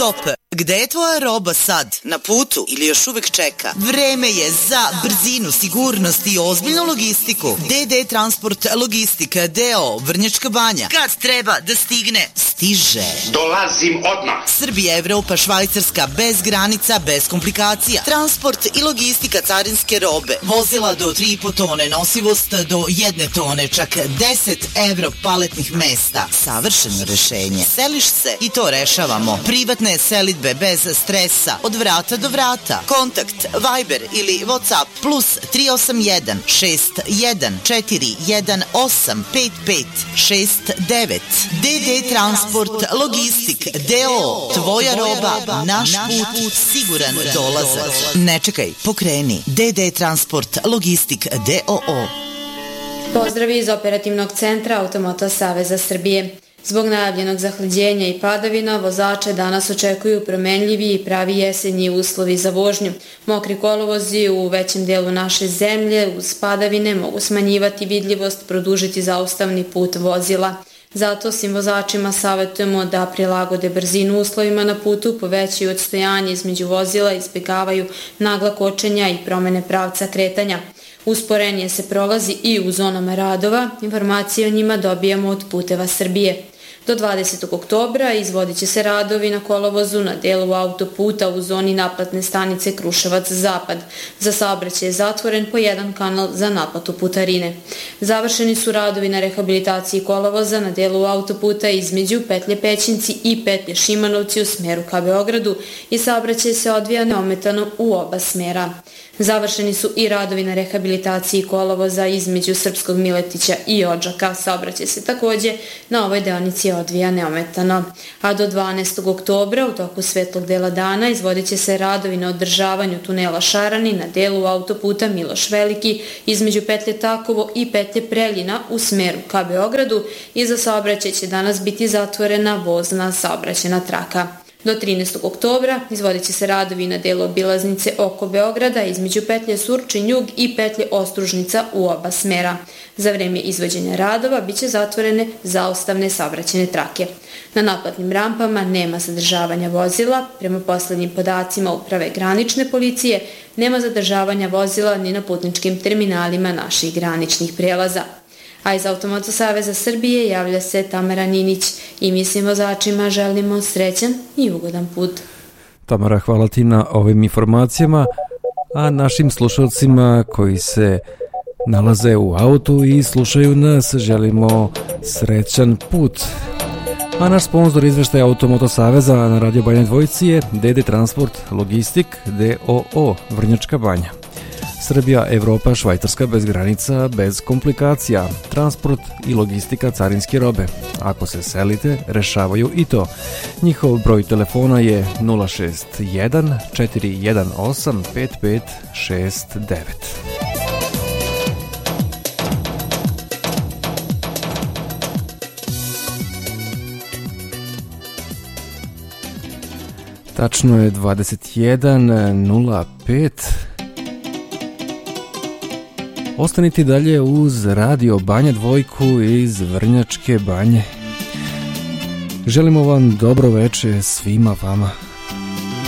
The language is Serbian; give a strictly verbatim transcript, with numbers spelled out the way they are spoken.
stop. Gde je tvoja roba sad? Na putu ili još uvek čeka? Vreme je za brzinu, sigurnost i ozbiljnu logistiku. D D Transport Logistika D O Vrnjačka Banja. Kad treba da stigne, stiže. Dolazim odmah. Srbija, Evropa, Švajcarska, bez granica, bez komplikacija. Transport i logistika carinske robe. Vozila do tri i po tone, nosivost do jedne tone, čak deset evro paletnih mesta. Savršeno rešenje. Seliš se i to rešavamo. Privatne selidbe bez stresa, od vrata do vrata. Kontakt Viber ili WhatsApp plus tri osam jedan šest jedan četiri jedan osam pet pet šest devet. D D Transport Logistik D O. Tvoja roba, naš put, siguran dolazak. Ne čekaj, pokreni. D D Transport Logistik D O O. Pozdravi iz operativnog centra Automoto Saveza Srbije. Zbog najavljenog zahlađenja i padavina, vozače danas očekuju promenljivi i pravi jesenji uslovi za vožnju. Mokri kolovozi u većem delu naše zemlje uz padavine mogu smanjivati vidljivost, produžiti zaustavni put vozila. Zato svim vozačima savjetujemo da prilagode brzinu uslovima na putu, povećaju odstojanje između vozila, izbjegavaju nagla kočenja i promene pravca kretanja. Usporenije se prolazi i u zonama radova, informacije o njima dobijamo od Puteva Srbije. Do dvadesetog oktobra izvodit će se radovi na kolovozu na delu autoputa u zoni naplatne stanice Kruševac-Zapad. Za saobraćaj je zatvoren po jedan kanal za naplatu putarine. Završeni su radovi na rehabilitaciji kolovoza na delu autoputa između petlje Pećinci i petlje Šimanovci u smeru ka Beogradu i saobraćaj se odvija neometano u oba smera. Završeni su i radovi na rehabilitaciji kolovoza između Srpskog Miletića i Odžaka. Saobraćaj se takođe na ovoj deonici odvija neometano. A do dvanaestog oktobra u toku svetlog dela dana izvodit će se radovi na održavanju tunela Šarani na delu autoputa Miloš Veliki između petlje Takovo i petlje Preljina u smeru ka Beogradu i za saobraćaj će danas biti zatvorena vozna saobraćajna traka. Do trinaestog oktobra izvodit će se radovi na delu obilaznice oko Beograda između petlje Surčin-Jug i petlje Ostružnica u oba smera. Za vreme izvođenja radova biće zatvorene zaustavne saobraćajne trake. Na naplatnim rampama nema zadržavanja vozila. Prema poslednjim podacima Uprave granične policije nema zadržavanja vozila ni na putničkim terminalima naših graničnih prelaza. A iz Automoto Saveza Srbije javlja se Tamara Ninić i mi svim vozačima želimo srećan i ugodan put. Tamara, hvala ti na ovim informacijama, a našim slušalcima koji se nalaze u autu i slušaju nas želimo srećan put. A naš sponsor izveštaja Automoto Saveza na Radio Banja Dvojci je D D Transport Logistik D O O Vrnjačka Banja. Srbija, Evropa, Švajcarska bez granica, bez komplikacija, transport i logistika carinske robe. Ako se selite, rešavaju i to. Njihov broj telefona je nula šest jedan četiri jedan osam pet pet šest devet. Tačno je dvadeset jedan nula pet. Ostanite dalje uz Radio Banja Dvojku iz Vrnjačke Banje. Želimo vam dobro veče svima vama.